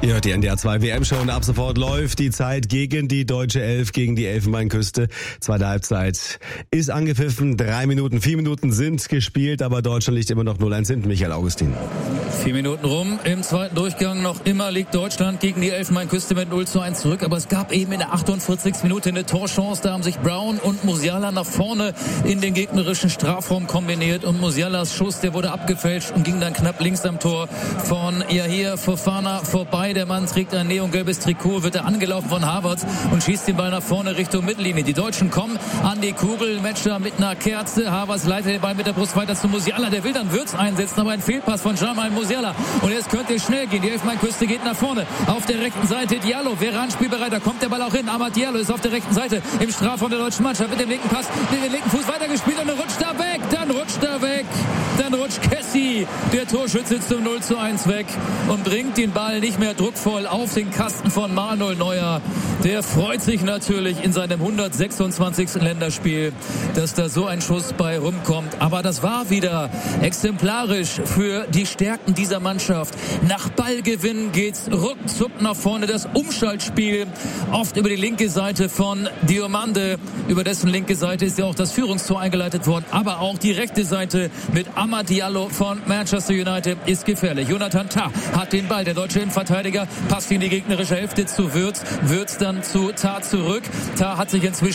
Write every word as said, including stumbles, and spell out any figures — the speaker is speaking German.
Ihr hört die N D R zwei W M-Show und ab sofort läuft die Zeit gegen die deutsche Elf, gegen die Elfenbeinküste. Zweite Halbzeit ist angepfiffen, drei Minuten, vier Minuten sind gespielt, aber Deutschland liegt immer noch null eins hinten. Michael Augustin. Vier Minuten rum, im zweiten Durchgang noch immer liegt Deutschland gegen die Elfenbeinküste mit null zu eins zurück, aber es gab eben in der achtundvierzigsten Minute eine Torchance, da haben sich Brown und Musiala nach vorne in den gegnerischen Strafraum kombiniert und Musialas Schuss, der wurde abgefälscht und ging dann knapp links am Tor von Yahia Fofana vorbei. Der Mann trägt ein neongelbes Trikot, wird er angelaufen von Havertz und schießt den Ball nach vorne Richtung Mittellinie. Die Deutschen kommen an die Kugel, Metscher mit einer Kerze, Havertz leitet den Ball mit der Brust weiter zu Musiala, der will dann Würz einsetzen, aber ein Fehlpass von Jamal Musiala und jetzt könnte es schnell gehen. Die Elfenbeinküste geht nach vorne, auf der rechten Seite Diallo, wäre anspielbereit, da kommt der Ball auch hin, aber Diallo ist auf der rechten Seite im Strafraum der deutschen Mannschaft mit dem linken Pass, mit dem linken Fuß weitergespielt und dann rutscht er weg, dann rutscht er weg, dann rutscht Kessie, der Torschütze, zum null zu eins weg und bringt den Ball nicht mehr druckvoll auf den Kasten von Manuel Neuer. Der freut sich natürlich in seinem hundertsechsundzwanzigsten Länderspiel, dass da so ein Schuss bei rumkommt. Aber das war wieder exemplarisch für die Stärken dieser Mannschaft. Nach Ballgewinn geht's ruckzuck nach vorne. Das Umschaltspiel oft über die linke Seite von Diomande. Über dessen linke Seite ist ja auch das Führungstor eingeleitet worden. Aber auch die rechte Seite mit Amad Diallo von Manchester United ist gefährlich. Jonathan Tah hat den Ball. Der deutsche Innenverteidiger passt in die gegnerische Hälfte zu Würz. Würz dann zu Tah zurück. Tah hat sich inzwischen